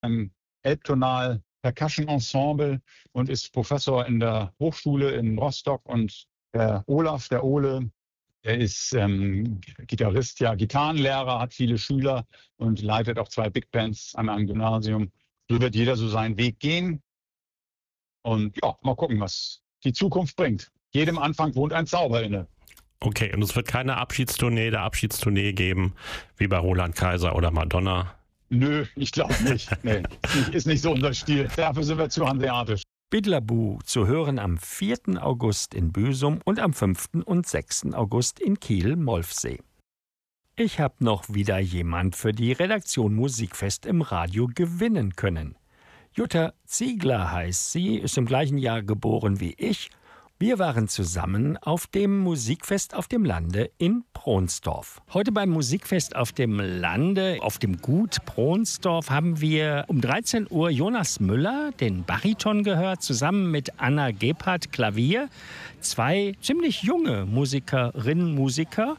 einem Elbtonal Percussion Ensemble und ist Professor in der Hochschule in Rostock. Und der Olaf, der Ole, der ist Gitarrist, ja, Gitarrenlehrer, hat viele Schüler und leitet auch 2 Big Bands an einem Gymnasium. So wird jeder so seinen Weg gehen. Und ja, mal gucken, was die Zukunft bringt. Jedem Anfang wohnt ein Zauber inne. Okay, und es wird keine Abschiedstournee geben, wie bei Roland Kaiser oder Madonna? Nö, ich glaube nicht. Nee, ist nicht so unser Stil. Dafür sind wir zu hanseatisch. Bidlabu zu hören am 4. August in Büsum und am 5. und 6. August in Kiel-Molfsee. Ich habe noch wieder jemand für die Redaktion Musikfest im Radio gewinnen können. Jutta Ziegler heißt sie, ist im gleichen Jahr geboren wie ich. Wir waren zusammen auf dem Musikfest auf dem Lande in Pronsdorf. Heute beim Musikfest auf dem Lande, auf dem Gut Pronsdorf, haben wir um 13 Uhr Jonas Müller, den Bariton, gehört, zusammen mit Anna Gebhardt, Klavier. 2 ziemlich junge Musikerinnen, Musiker,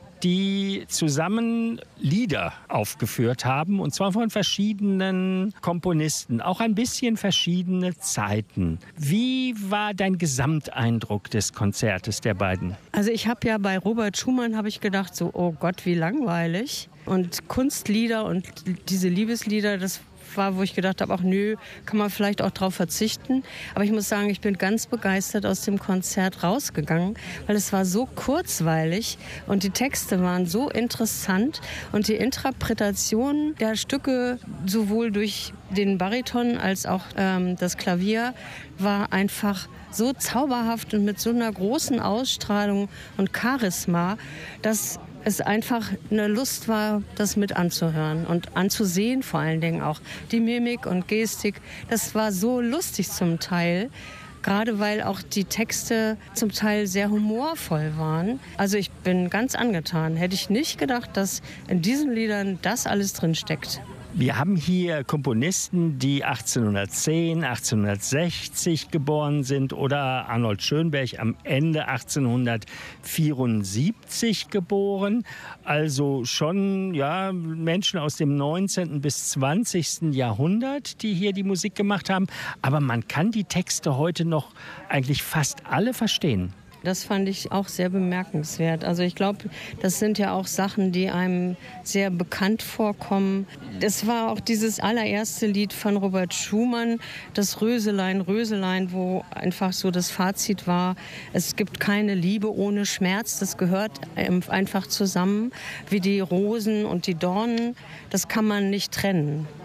die zusammen Lieder aufgeführt haben, und zwar von verschiedenen Komponisten, auch ein bisschen verschiedene Zeiten. Wie war dein Gesamteindruck des Konzertes der beiden? Also ich habe ja bei Robert Schumann gedacht, so, oh Gott, wie langweilig. Und Kunstlieder und diese Liebeslieder, das war, wo ich gedacht habe, ach nö, kann man vielleicht auch drauf verzichten. Aber ich muss sagen, ich bin ganz begeistert aus dem Konzert rausgegangen, weil es war so kurzweilig und die Texte waren so interessant und die Interpretation der Stücke sowohl durch den Bariton als auch das Klavier war einfach so zauberhaft und mit so einer großen Ausstrahlung und Charisma, dass es einfach eine Lust war, das mit anzuhören und anzusehen, vor allen Dingen auch die Mimik und Gestik. Das war so lustig zum Teil, gerade weil auch die Texte zum Teil sehr humorvoll waren. Also ich bin ganz angetan. Hätte ich nicht gedacht, dass in diesen Liedern das alles drin steckt. Wir haben hier Komponisten, die 1810, 1860 geboren sind oder Arnold Schönberg am Ende 1874 geboren. Also schon Menschen aus dem 19. bis 20. Jahrhundert, die hier die Musik gemacht haben. Aber man kann die Texte heute noch eigentlich fast alle verstehen. Das fand ich auch sehr bemerkenswert. Also ich glaube, das sind ja auch Sachen, die einem sehr bekannt vorkommen. Das war auch dieses allererste Lied von Robert Schumann, das Röselein, Röselein, wo einfach so das Fazit war, es gibt keine Liebe ohne Schmerz. Das gehört einfach zusammen, wie die Rosen und die Dornen. Das kann man nicht trennen.